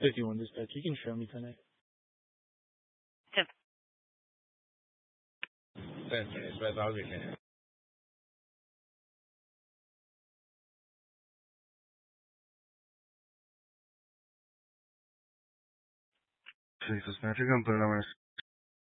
If you want this back, you can show me tonight. It's about all weekend. Sí, sus métricas, pero